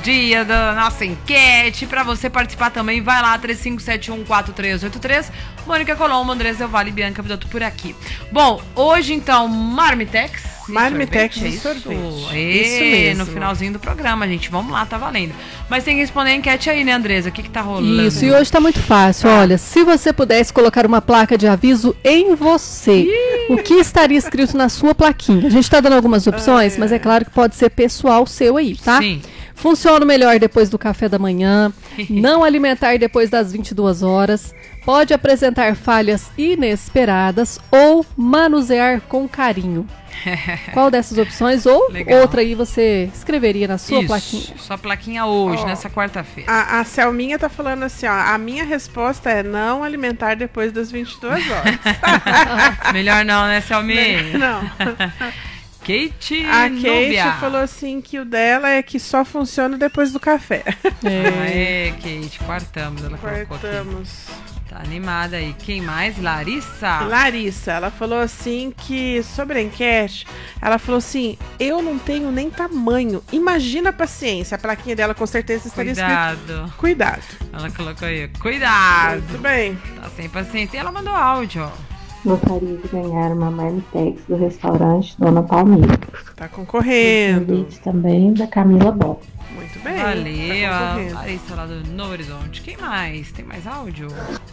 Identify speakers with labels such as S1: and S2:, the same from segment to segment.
S1: dia da nossa enquete. Pra você participar também, vai lá, 35714383. Mônica Colombo, Andrés Del Valle e Bianca Vidotto por aqui. Bom, hoje então, Marmitex
S2: e sorvete.
S1: Isso mesmo. No finalzinho do programa, gente. Vamos lá, tá valendo. Mas tem que responder a enquete aí, né, Andresa? O que tá rolando?
S3: Isso, e hoje tá muito fácil. Olha, se você pudesse colocar uma placa de aviso em você, o que estaria escrito na sua plaquinha? A gente tá dando algumas opções, mas é claro que pode ser pessoal seu aí, tá?
S1: Sim.
S3: Funciona melhor depois do café da manhã, não alimentar depois das 22 horas, pode apresentar falhas inesperadas ou manusear com carinho. Qual dessas opções ou
S1: Legal.
S3: outra aí você escreveria na sua plaquinha?
S1: Sua plaquinha hoje, nessa quarta-feira.
S2: A Selminha tá falando assim, ó, a minha resposta é não alimentar depois das 22 horas.
S1: Melhor não, né, Selminha?
S2: Não.
S1: Kate
S2: A
S1: Núbia.
S2: Kate falou assim que o dela é que só funciona depois do café.
S1: Kate, quartamos, ela colocou aqui.
S2: Quartamos.
S1: Tá animada aí. Quem mais? Larissa,
S2: ela falou assim que sobre a enquete, ela falou assim, eu não tenho nem tamanho, imagina a paciência. A plaquinha dela com certeza estaria escrito cuidado.
S1: Ela colocou aí, cuidado.
S2: Muito bem.
S1: Tá sem paciência. E ela mandou áudio, ó.
S4: Gostaria de ganhar uma Marmitex do restaurante Dona Palmira.
S2: Tá concorrendo.
S4: Convite também da Camila Bob.
S2: Muito bem.
S1: Valeu,
S2: tá
S1: a
S2: concorrendo.
S1: Larissa lá do Novo Horizonte. Quem mais? Tem mais áudio?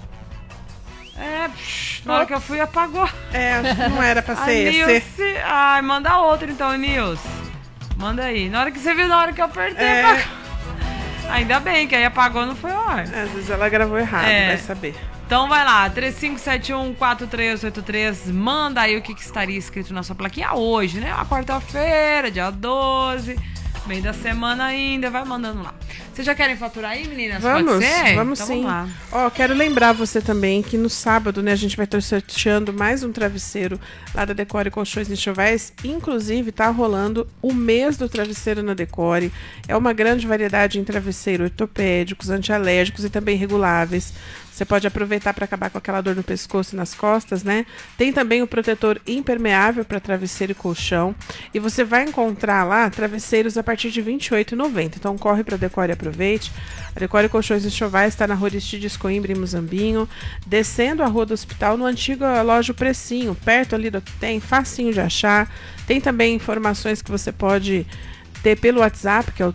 S1: Na hora que eu fui apagou.
S2: Acho que não era pra ser esse.
S1: Nilce. Ai, manda outro então, Nilce. Manda aí. Na hora que você viu, na hora que eu apertei, ainda bem que aí apagou, não foi ao ar.
S2: Às vezes ela gravou errado, vai saber.
S1: Então vai lá, 35714383, manda aí o que estaria escrito na sua plaquinha hoje, né? A quarta-feira, dia 12, meio da semana ainda, vai mandando lá. Vocês já querem faturar aí, meninas?
S2: Vamos,
S1: Pode ser?
S2: vamos
S1: então,
S2: sim.
S1: Vamos lá.
S2: Ó, quero lembrar você também que no sábado, né, a gente vai estar sorteando mais um travesseiro lá da Decore Colchões Enxovais. Inclusive, tá rolando o mês do travesseiro na Decore. É uma grande variedade em travesseiro ortopédicos, antialérgicos e também reguláveis. Você pode aproveitar para acabar com aquela dor no pescoço e nas costas, né? Tem também o protetor impermeável para travesseiro e colchão. E você vai encontrar lá travesseiros a partir de R$ 28,90. Então corre para a Decore e aproveite. A Decore Colchões Enxovais está na rua Aristides Coimbra, em Muzambinho. Descendo a rua do hospital, no antigo loja Precinho. Perto ali do que tem, facinho de achar. Tem também informações que você pode ter pelo WhatsApp, que é o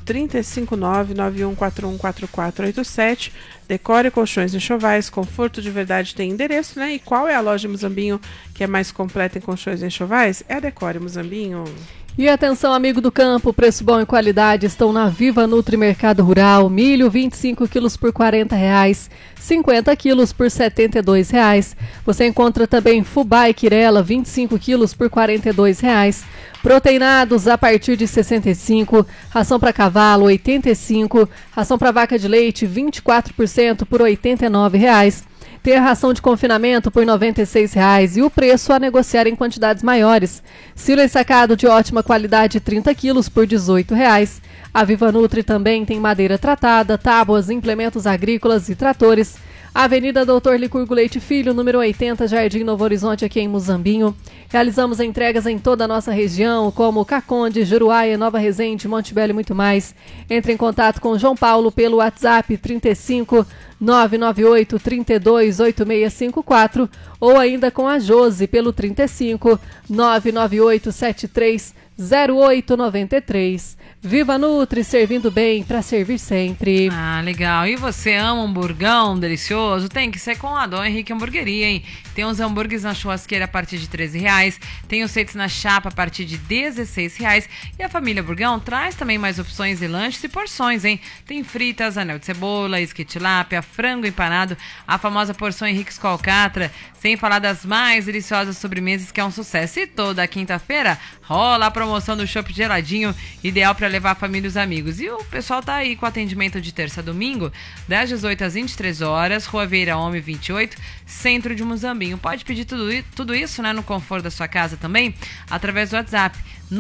S2: 359-9141-4487. Decore Colchões Enxovais, conforto de verdade, tem endereço, né? E qual é a loja Muzambinho que é mais completa em colchões enxovais? É a Decore Muzambinho.
S3: E atenção, amigo do campo, preço bom e qualidade estão na Viva Nutri Mercado Rural. Milho 25 quilos por R$40, 50 quilos por R$72. Você encontra também fubá e quirela 25 quilos por R$42. Proteinados a partir de 65, ração para cavalo 85, ração para vaca de leite 24% por R$89. Tem a ração de confinamento por R$96 e o preço a negociar em quantidades maiores. Silo ensacado de ótima qualidade 30 quilos por R$18. A Viva Nutri também tem madeira tratada, tábuas, implementos agrícolas e tratores. Avenida Doutor Licurgo Leite Filho, número 80, Jardim Novo Horizonte, aqui em Muzambinho. Realizamos entregas em toda a nossa região, como Caconde, Juruáia, Nova Resende, Monte Belo e muito mais. Entre em contato com o João Paulo pelo WhatsApp 35 998 32 8654 ou ainda com a Josi pelo 35 998 73 0893. Viva Nutri, servindo bem para servir sempre.
S1: Ah, legal. E você ama um hamburgão delicioso? Tem que ser com a Dom Henrique Hamburgueria, hein? Tem os hambúrgueres na churrasqueira a partir de R$13, tem os feitos na chapa a partir de R$16. E a família Burgão traz também mais opções de lanches e porções, hein? Tem fritas, anel de cebola, esquitilápia, frango empanado, a famosa porção Henrique Alcatra, sem falar das mais deliciosas sobremesas, que é um sucesso. E toda quinta-feira rola a promoção do chopp geladinho, ideal para levar a família e os amigos. E o pessoal tá aí com atendimento de terça a domingo, das 18 às 23 horas, Rua Vieira Homem 28, centro de Muzambinho. Pode pedir tudo isso, né, no conforto da sua casa também, através do WhatsApp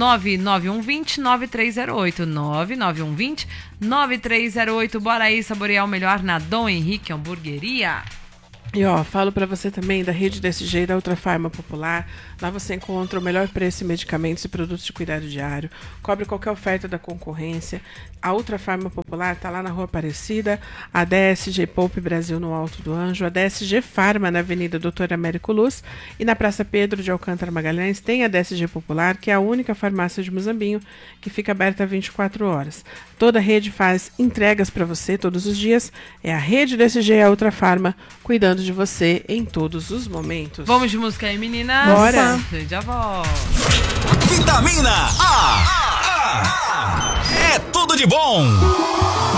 S1: 99120-9308, 99120-9308. Bora aí saborear o melhor na Dom Henrique Hamburgueria.
S2: E ó, falo para você também da rede DSG e da Ultra Farma Popular. Lá você encontra o melhor preço em medicamentos e produtos de cuidado diário. Cobre qualquer oferta da concorrência. A Ultra Farma Popular está lá na Rua Aparecida. A DSG Poupe Brasil no Alto do Anjo. A DSG Farma na Avenida Doutor Américo Luz. E na Praça Pedro de Alcântara Magalhães tem a DSG Popular, que é a única farmácia de Muzambinho que fica aberta 24 horas. Toda a rede faz entregas para você todos os dias. É a rede DSG e a Ultra Farma cuidando de você em todos os momentos.
S1: Vamos de música aí, meninas?
S2: Bora!
S1: Já volto.
S5: Vitamina A. É tudo de bom.